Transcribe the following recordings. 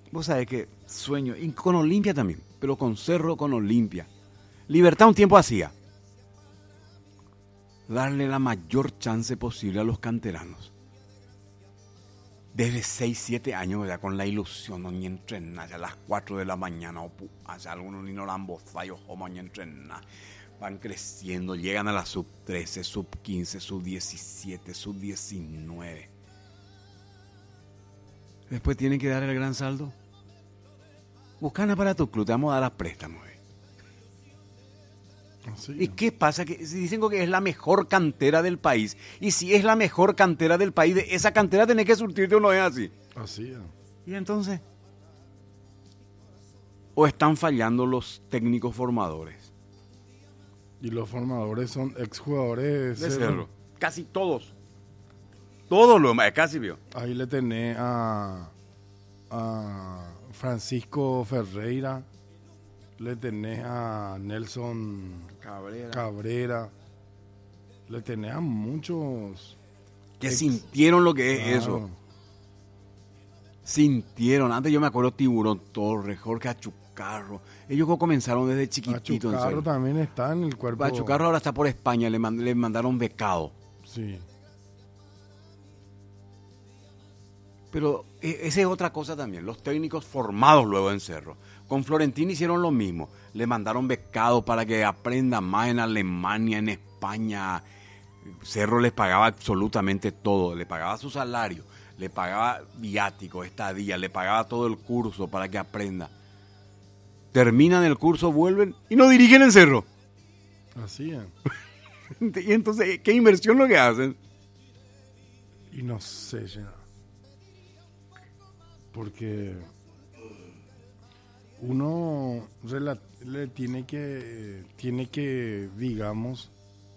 Vos sabés que sueño, y con Olimpia también, pero con Cerro, con Olimpia. Libertad un tiempo hacía. Darle la mayor chance posible a los canteranos. Desde 6, 7 años, ya con la ilusión, no ni entrenar, a las 4 de la mañana, o hacia algunos ni no la han bozado, o ni entrenar. Van creciendo, llegan a la sub-13, sub-15, sub-17, sub-19. Después tienen que dar el gran saldo. Buscan para tu club, te vamos a dar a préstamos. Así, ¿Y qué pasa? Que si dicen que es la mejor cantera del país, y si es la mejor cantera del país, de esa cantera tenés que surtirte o no es así. así. ¿Y entonces? ¿O están fallando los técnicos formadores? Y los formadores son exjugadores De Cerro. Casi todos. Todos los más, casi vio. Ahí le tenés a Francisco Ferreira, le tenés a Nelson Cabrera, le tenés a muchos que sintieron lo que es eso. Sintieron. Antes yo me acuerdo Tiburón Torres, Jorge Achucarro. Ellos comenzaron desde chiquititos. Achucarro también está en el cuerpo. Achucarro ahora está por España, le mandaron becado. Sí. Pero esa es otra cosa también. Los técnicos formados luego en Cerro. Con Florentino hicieron lo mismo. Le mandaron becado para que aprenda más en Alemania, en España. Cerro les pagaba absolutamente todo. Le pagaba su salario, le pagaba viático, estadía, le pagaba todo el curso para que aprenda. Terminan el curso, vuelven y no dirigen en Cerro. Así es. Y entonces, ¿qué inversión lo que hacen? Y no sé ya. Porque uno le tiene que, digamos,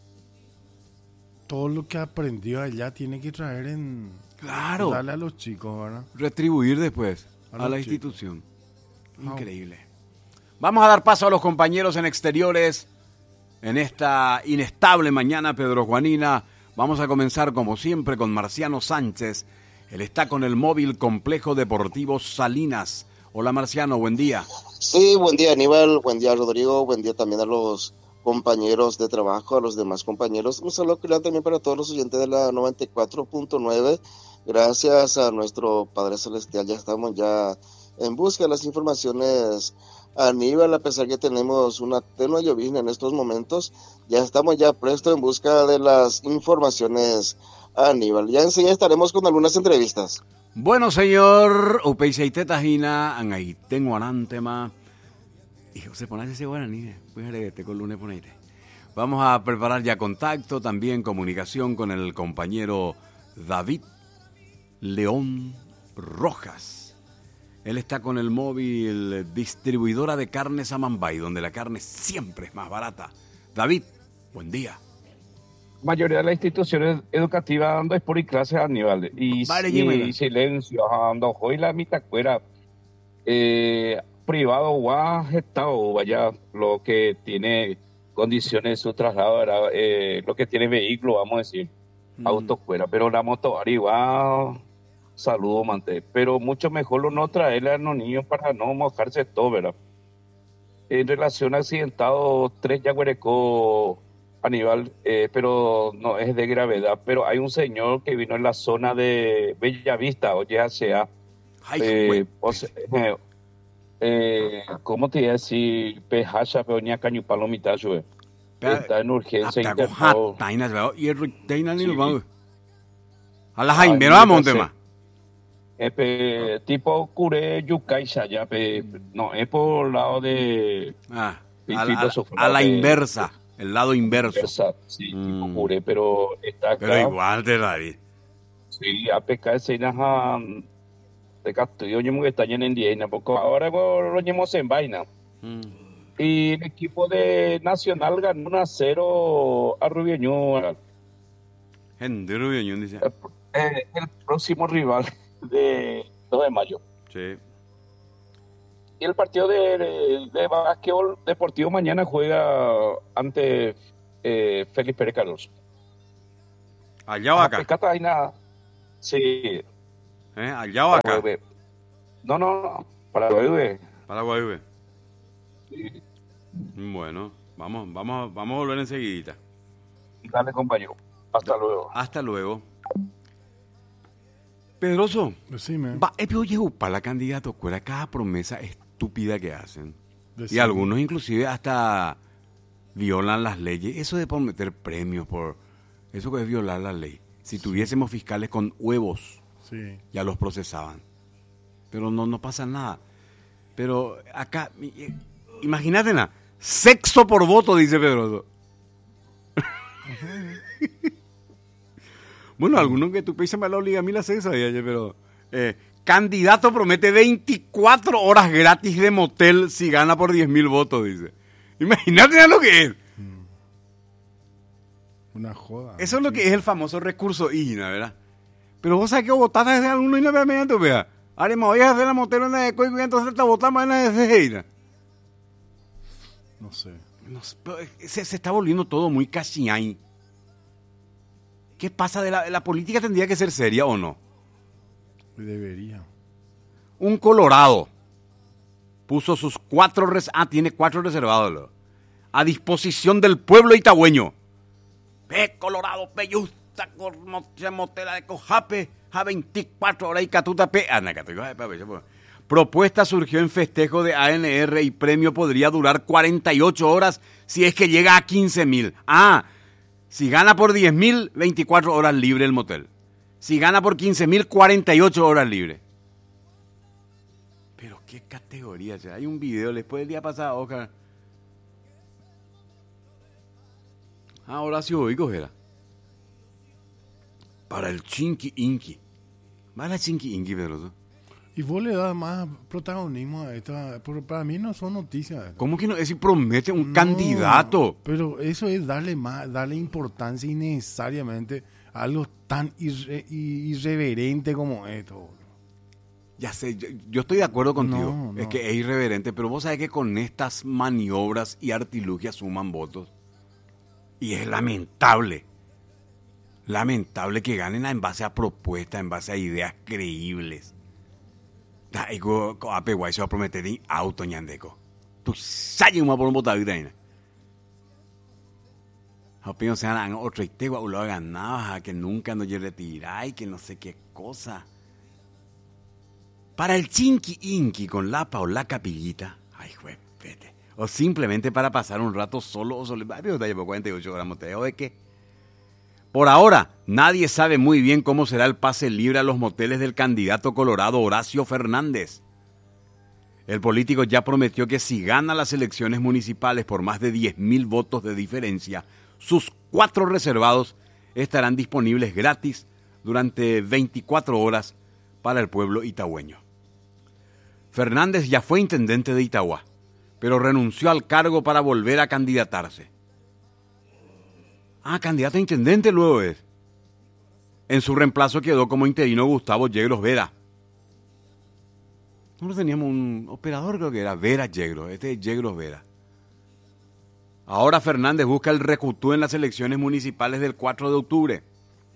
todo lo que aprendió allá tiene que traer Claro. Darle a los chicos, ¿verdad? Retribuir después a la chicos. institución. Increíble. Vamos a dar paso a los compañeros en exteriores en esta inestable mañana, Pedro Juanina. Vamos a comenzar como siempre con Marciano Sánchez. Él está con el móvil Complejo Deportivo Salinas. Hola Marciano, buen día. Sí, buen día Aníbal, buen día Rodrigo, buen día también a los compañeros de trabajo, a los demás compañeros. Un saludo cordial también para todos los oyentes de la 94.9. Gracias a nuestro Padre Celestial, ya estamos ya en busca de las informaciones. Aníbal, a pesar que tenemos una tenue llovizna en estos momentos, ya estamos ya presto en busca de las informaciones. Aníbal, ya enseguida estaremos con algunas entrevistas. Bueno, señor, Upeiseite Tajina, Angaitengo Anantema. Hijo, se pone ese guaraní, pues te con lunes ponete. Vamos a preparar ya contacto, también comunicación con el compañero David León Rojas. Él está con el móvil distribuidora de carnes Amambay, donde la carne siempre es más barata. David, buen día. Mayoría de las instituciones educativas dando por y clases a nivel y silencio dando hoy la mitad fuera privado o estado vaya lo que tiene condiciones de su traslado era lo que tiene vehículo, vamos a decir, auto fuera, pero la moto arriba saludo manté, pero mucho mejor lo no traerle a los niños para no mojarse todo, ¿verdad? En relación a accidentado 3 Yaguarecó Aníbal, pero no es de gravedad, pero hay un señor que vino en la zona de Bellavista, o YHA, ¿cómo te iba a decir? Pejacha, peoña, cañupalo, mitad, está en urgencia internado. A la Jaime, vamos un tema. Tipo Cure, Yucay, ya, no, es por el lado de... a la inversa. El lado inverso. Sí, tipo Cure, pero está acá. Pero igual de David. Sí, a pescar escenas de Castillo, que está lleno en Diena, porque ahora lo llevamos en vaina. Y el equipo de Nacional ganó 1-0 a Rubioño. Gente, Rubioño dice. El próximo rival de 2 de mayo. Sí. Y el partido de básquetbol deportivo mañana juega ante Félix Pérez Cardoso. ¿Allá o acá? Pescata hay nada. Sí. ¿Allá o acá? No. Paraguay, güey. Paraguay, ve. Bueno, vamos a volver enseguidita. Dale, compañero. Hasta luego. Hasta luego. Pedroso, Decime. va, oye, para la candidato, cuela cada promesa estúpida que hacen. Y Decime. algunos inclusive hasta violan las leyes. Eso de prometer premios por... Eso que es violar la ley. Si tuviésemos fiscales con huevos, Sí. ya los procesaban. Pero no pasa nada. Pero acá, imagínate nada, sexo por voto, dice Pedroso. Bueno, algunos que tu país me lo obliga a mí la sexo, pero candidato promete 24 horas gratis de motel si gana por 10.000 votos, dice. Imagínate ya lo que es. Una joda. Eso es lo que es el famoso recurso IGNA, ¿verdad? Pero vos sabés que votar desde alguno y no me mediante, vea. Ahora me voy a hacer la motel en el coigo y entonces te votamos en la de No sé. No sé, pero se está volviendo todo muy casiñay. ¿Qué pasa de la política? ¿Tendría que ser seria o no? Debería. Un Colorado puso sus 4 tiene 4 reservados a disposición del pueblo itagüeño. Colorado, peyusta, motela de cojape, a 24 horas y catuta Propuesta surgió en festejo de ANR y premio podría durar 48 horas si es que llega a 15.000. Si gana por 10.000, 24 horas libre el motel. Si gana por 15.000, 48 horas libre. Pero qué categoría, hay un video después del día pasado, Oscar. Horacio Boicos era. Para el Chinky Inky. Va la Chinky Inky, Pedroso. Y vos le das más protagonismo a esta. Pero para mí no son noticias. ¿Cómo que no? Es si promete un No, candidato. Pero eso es darle importancia innecesariamente a algo tan irreverente como esto. Ya sé, yo estoy de acuerdo contigo. No. Es que es irreverente, pero vos sabés que con estas maniobras y artilugias suman votos. Y es lamentable. Lamentable que ganen en base a propuestas, en base a ideas creíbles. Ego apeguay se va a prometer en auto ñandeco. Tú sabes cómo por un votado y reina. Opino se han otro itegua o lo ha ganado, que nunca nos retirar y que no sé qué cosa. Para el Chinky Inky con lapa o la capillita, ay, juepete. O simplemente para pasar un rato solo o solo. Pero te llevo 48 horas, moteo de qué. Por ahora, nadie sabe muy bien cómo será el pase libre a los moteles del candidato colorado Horacio Fernández. El político ya prometió que si gana las elecciones municipales por más de 10.000 votos de diferencia, sus 4 reservados estarán disponibles gratis durante 24 horas para el pueblo itagüeño. Fernández ya fue intendente de Itagua, pero renunció al cargo para volver a candidatarse. Candidato a intendente luego es. En su reemplazo quedó como interino Gustavo Yegros Vera. Nosotros teníamos un operador, creo que era Vera Yegros. Este es Yegros Vera. Ahora Fernández busca el recutú en las elecciones municipales del 4 de octubre.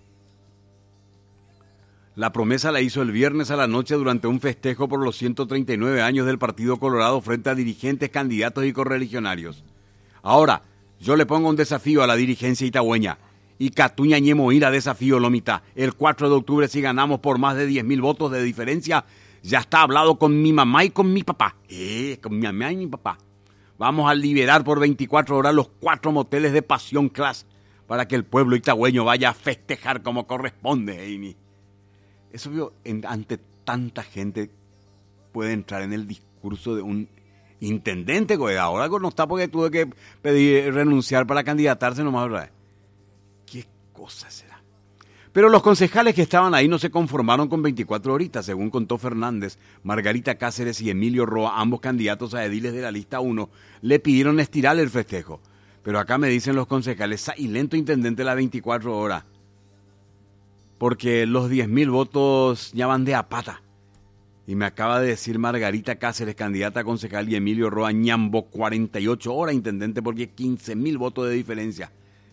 La promesa la hizo el viernes a la noche durante un festejo por los 139 años del Partido Colorado frente a dirigentes, candidatos y correligionarios. Ahora, yo le pongo un desafío a la dirigencia itagüeña. Y Catuña Ñemo ir a desafío Lomita. El 4 de octubre, si ganamos por más de 10.000 votos de diferencia, ya está hablado con mi mamá y con mi papá. Con mi mamá y mi papá. Vamos a liberar por 24 horas los 4 moteles de Pasión Class para que el pueblo itagüeño vaya a festejar como corresponde, Amy. Eso vio, ante tanta gente puede entrar en el discurso de un intendente, güey. Ahora no está porque tuve que pedir renunciar para candidatarse nomás, ¿verdad? ¿Qué cosa será? Pero los concejales que estaban ahí no se conformaron con 24 horitas, según contó Fernández. Margarita Cáceres y Emilio Roa, ambos candidatos a ediles de la lista 1, le pidieron estirar el festejo. Pero acá me dicen los concejales, y lento intendente las 24 horas. Porque los 10.000 votos ya van de a pata. Y me acaba de decir Margarita Cáceres, candidata a concejal, y Emilio Roa ñambo 48 horas, intendente, porque 15.000 votos de diferencia.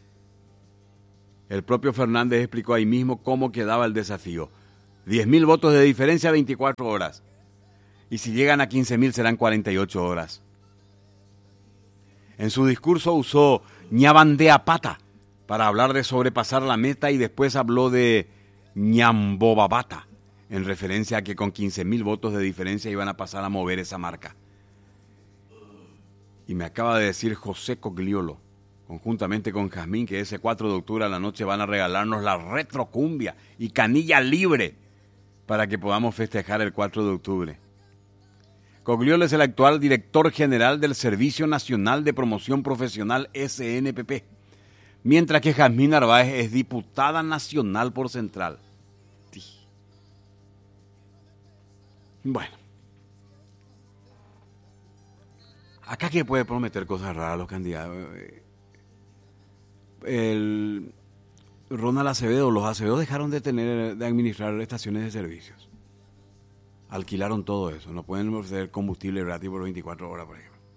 El propio Fernández explicó ahí mismo cómo quedaba el desafío. 10.000 votos de diferencia, 24 horas. Y si llegan a 15.000 serán 48 horas. En su discurso usó ñabandea pata para hablar de sobrepasar la meta y después habló de ñambobabata, en referencia a que con 15.000 votos de diferencia iban a pasar a mover esa marca. Y me acaba de decir José Cogliolo, conjuntamente con Jazmín, que ese 4 de octubre a la noche van a regalarnos la retrocumbia y canilla libre para que podamos festejar el 4 de octubre. Cogliolo es el actual director general del Servicio Nacional de Promoción Profesional SNPP, mientras que Jazmín Narváez es diputada nacional por Central. Bueno, acá que puede prometer cosas raras los candidatos. Ronald Acevedo, los Acevedo dejaron de administrar estaciones de servicios. Alquilaron todo eso, no pueden ofrecer combustible gratis por 24 horas, por ejemplo.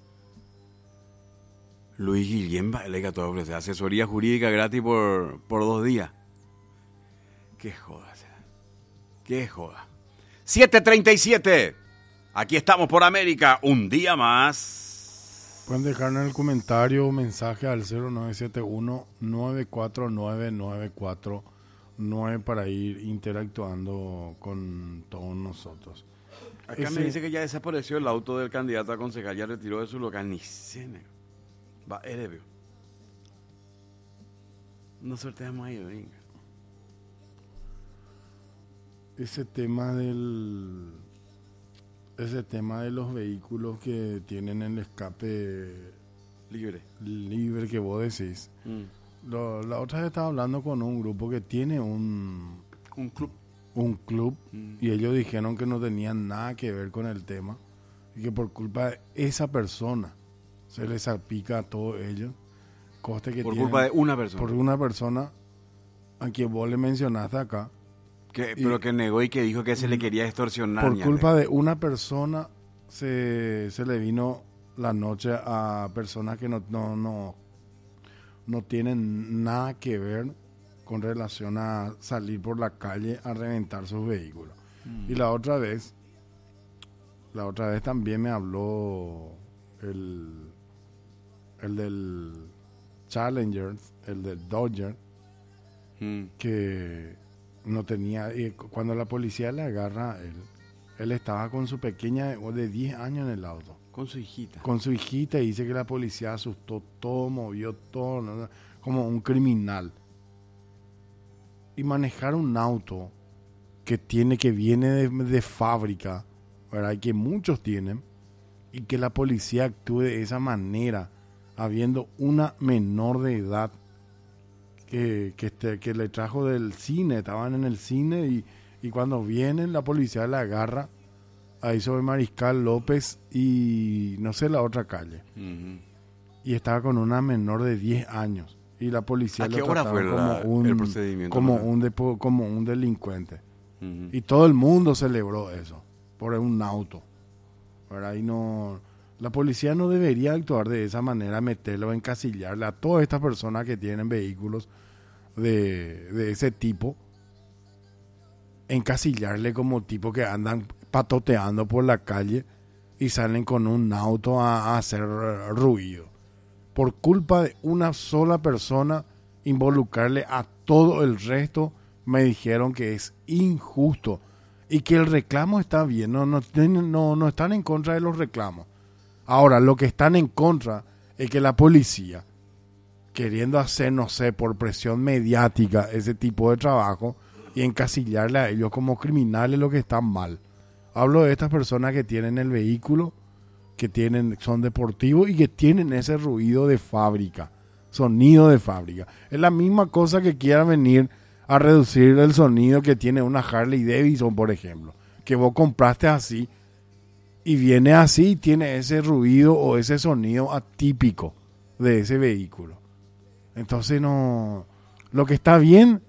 Luis Guillén Baelega todo ofrece asesoría jurídica gratis por 2 días. Qué joda, qué joda. 7:37. Aquí estamos por América, un día más. Pueden dejar en el comentario un mensaje al 0971-949-949 para ir interactuando con todos nosotros. Acá me dice que ya desapareció el auto del candidato a concejal, ya retiró de su local. Ni sé, va, Erevio. No sorteamos ahí, venga. Ese tema de los vehículos que tienen el escape libre que vos decís. La otra vez estaba hablando con un grupo que tiene un club y ellos dijeron que no tenían nada que ver con el tema y que por culpa de esa persona se les salpica a todos ellos. Coste que por tienen, culpa de una persona. Por una persona a quien vos le mencionaste acá. Pero que negó y que dijo que se le quería extorsionar. Por culpa de una persona se le vino la noche a personas que no tienen nada que ver con relación a salir por la calle a reventar sus vehículos. Y la otra vez también me habló el del Challenger, el del Dodge, que no tenía, y cuando la policía le agarra a él estaba con su pequeña de 10 años en el auto. Con su hijita. Con su hijita, y dice que la policía asustó todo, movió todo, ¿no? Como un criminal. Y manejar un auto que viene de fábrica, ¿verdad? Y que muchos tienen, y que la policía actúe de esa manera, habiendo una menor de edad que le trajo del cine, estaban en el cine y cuando vienen la policía la agarra ahí sobre Mariscal López y no sé la otra calle. Y estaba con una menor de 10 años y la policía ¿A qué lo hora trataba fue el procedimiento? como un delincuente. Y todo el mundo celebró eso por un auto, ¿verdad? Y no, la policía no debería actuar de esa manera, meterlo, encasillarle a todas estas personas que tienen vehículos de ese tipo, encasillarle como tipo que andan patoteando por la calle y salen con un auto a hacer ruido. Por culpa de una sola persona, involucrarle a todo el resto, me dijeron que es injusto y que el reclamo está bien, no están en contra de los reclamos. Ahora, lo que están en contra es que la policía, queriendo hacer, no sé, por presión mediática, ese tipo de trabajo y encasillarle a ellos como criminales, lo que está mal. Hablo de estas personas que tienen el vehículo, son deportivos y que tienen ese ruido de fábrica, sonido de fábrica. Es la misma cosa que quiera venir a reducir el sonido que tiene una Harley Davidson, por ejemplo, que vos compraste así y viene así y tiene ese ruido o ese sonido atípico de ese vehículo. Entonces no, lo que está bien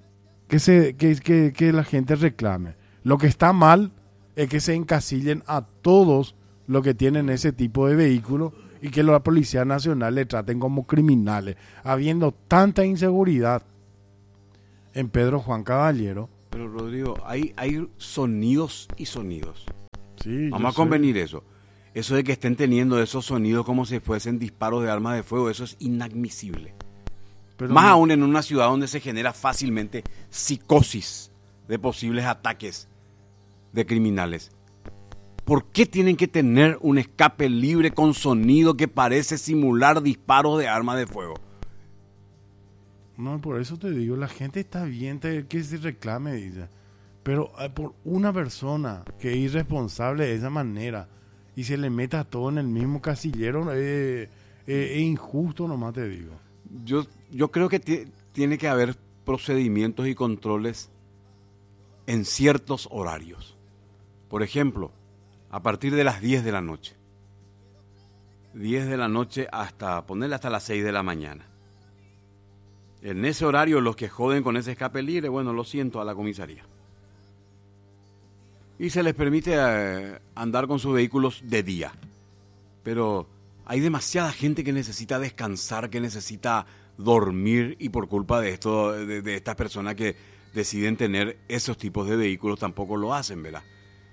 que la gente reclame. Lo que está mal es que se encasillen a todos los que tienen ese tipo de vehículos y que la Policía Nacional le traten como criminales, habiendo tanta inseguridad en Pedro Juan Caballero. Pero Rodrigo, hay sonidos y sonidos. Sí, Vamos a yo convenir eso. Eso de que estén teniendo esos sonidos como si fuesen disparos de armas de fuego, eso es inadmisible. Pero Más aún en una ciudad donde se genera fácilmente psicosis de posibles ataques de criminales. ¿Por qué tienen que tener un escape libre con sonido que parece simular disparos de armas de fuego? No, por eso te digo, la gente está bien que se reclame, dice. Pero por una persona que es irresponsable de esa manera y se le meta todo en el mismo casillero, es injusto, nomás te digo. Yo creo que tiene que haber procedimientos y controles en ciertos horarios. Por ejemplo, a partir de las 10 de la noche. 10 de la noche ponerle hasta las 6 de la mañana. En ese horario, los que joden con ese escape libre, bueno, lo siento, a la comisaría. Y se les permite andar con sus vehículos de día. Pero hay demasiada gente que necesita descansar, que necesita dormir, y por culpa de esto, de estas personas que deciden tener esos tipos de vehículos, tampoco lo hacen, ¿verdad?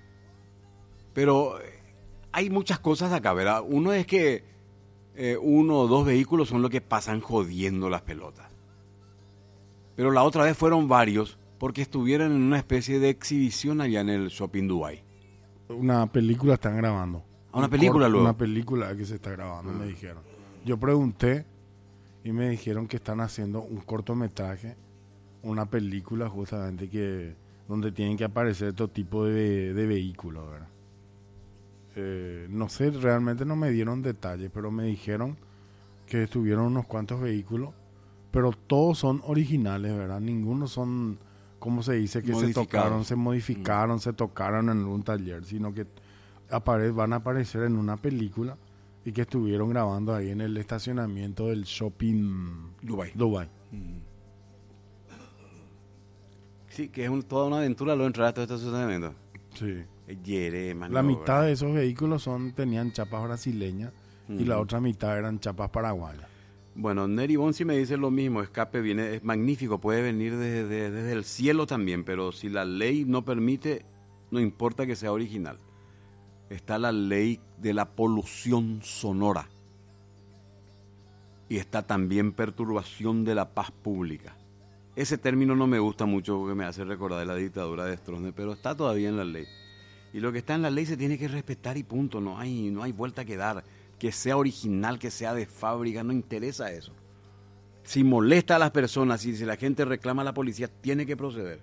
Pero hay muchas cosas acá, ¿verdad? Uno es que uno o dos vehículos son los que pasan jodiendo las pelotas. Pero la otra vez fueron varios porque estuvieron en una especie de exhibición allá en el Shopping Dubai. Una película están grabando. ¿Una película luego? Una película que se está grabando, me dijeron. Yo pregunté y me dijeron que están haciendo un cortometraje, una película justamente donde tienen que aparecer todo tipo de vehículos, ¿verdad? No sé, realmente no me dieron detalles, pero me dijeron que estuvieron unos cuantos vehículos, pero todos son originales, ¿verdad? Ninguno son, como se dice, que se tocaron, se modificaron, se tocaron en un taller, sino que van a aparecer en una película y que estuvieron grabando ahí en el estacionamiento del Shopping Dubai. Sí, que es toda una aventura lo entrar a todo este estacionamiento. Sí. La mitad de esos vehículos tenían chapas brasileñas y la otra mitad eran chapas paraguayas. Bueno, Neri Bonsi me dice lo mismo, escape es magnífico, puede venir desde el cielo también, pero si la ley no permite, no importa que sea original. Está la ley de la polución sonora y está también perturbación de la paz pública. Ese término no me gusta mucho porque me hace recordar de la dictadura de Stroessner, pero está todavía en la ley. Y lo que está en la ley se tiene que respetar y punto, no hay vuelta que dar. Que sea original, que sea de fábrica, no interesa eso. Si molesta a las personas, si la gente reclama a la policía, tiene que proceder.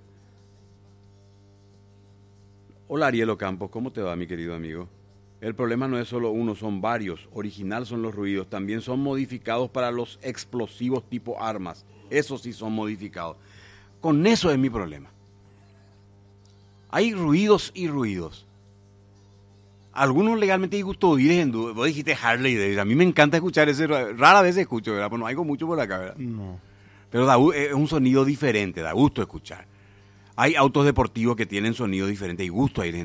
Hola Ariel Ocampos, ¿cómo te va, mi querido amigo? El problema no es solo uno, son varios. Original son los ruidos, también son modificados para los explosivos tipo armas. Esos sí son modificados. Con eso es mi problema. Hay ruidos y ruidos. Algunos legalmente disgusto oír, vos dijiste Harley Davidson. A mí me encanta escuchar ese, rara vez escucho, ¿verdad? Pues no hay mucho por acá, ¿verdad? No. Pero es un sonido diferente, da gusto escuchar. Hay autos deportivos que tienen sonido diferente y gusto oír.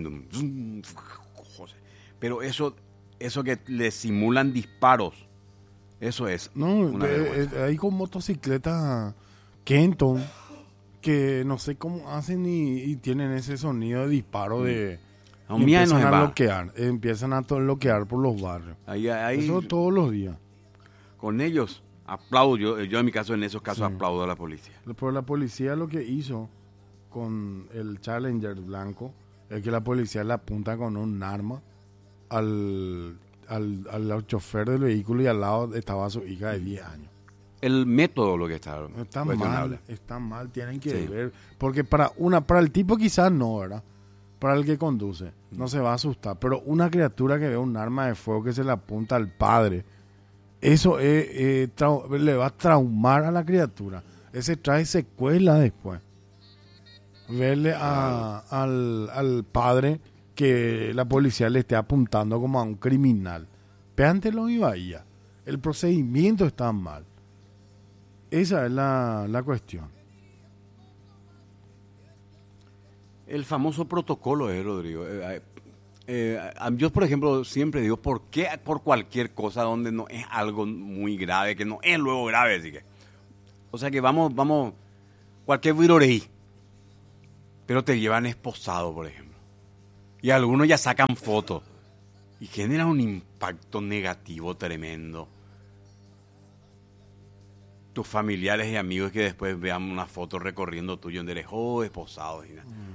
Pero eso que le simulan disparos, eso es. No, hay con motocicletas Kenton que no sé cómo hacen y tienen ese sonido de disparo de... Empiezan a bloquear por los barrios. Eso todos los días. Con ellos aplaudo, yo en mi caso, en esos casos aplaudo a la policía. Pero la policía lo que hizo con el Challenger blanco es que la policía le apunta con un arma al chofer del vehículo y al lado estaba su hija de 10 años. El método lo que está mal, tienen que ver. Porque para el tipo quizás no, ¿verdad? Para el que conduce, no se va a asustar. Pero una criatura que ve un arma de fuego que se le apunta al padre, eso le va a traumar a la criatura. Ese trae secuela después. Verle al padre que la policía le esté apuntando como a un criminal. Péantelo y vaya. El procedimiento está mal. Esa es la cuestión. El famoso protocolo, Rodrigo. Yo, por ejemplo, siempre digo, ¿por qué por cualquier cosa donde no es algo muy grave, que no es luego grave? Así que, o sea que vamos, cualquier viroreí, pero te llevan esposado, por ejemplo. Y algunos ya sacan fotos. Y genera un impacto negativo tremendo. Tus familiares y amigos que después vean una foto recorriendo tuyo donde eres esposado. Y